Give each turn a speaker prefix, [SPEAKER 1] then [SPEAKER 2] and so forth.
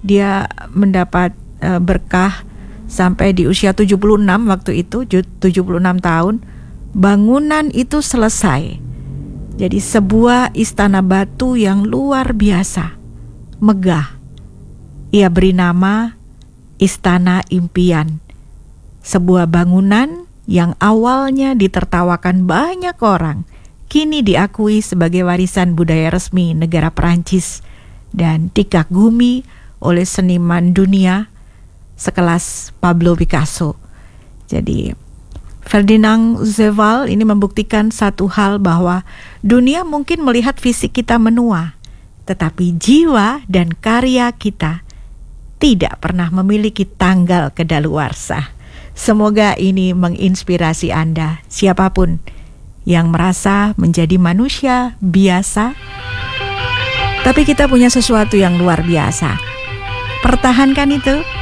[SPEAKER 1] dia mendapat berkah sampai di usia 76 waktu itu, 76 tahun, bangunan itu selesai. Jadi sebuah istana batu yang luar biasa, megah. Ia beri nama Istana Impian. Sebuah bangunan yang awalnya ditertawakan banyak orang, kini diakui sebagai warisan budaya resmi negara Perancis dan dikagumi oleh seniman dunia sekelas Pablo Picasso. Jadi Ferdinand Zeval ini membuktikan satu hal, bahwa dunia mungkin melihat fisik kita menua, tetapi jiwa dan karya kita tidak pernah memiliki tanggal kedaluarsa. Semoga ini menginspirasi Anda, siapapun yang merasa menjadi manusia biasa, tapi kita punya sesuatu yang luar biasa. Pertahankan itu.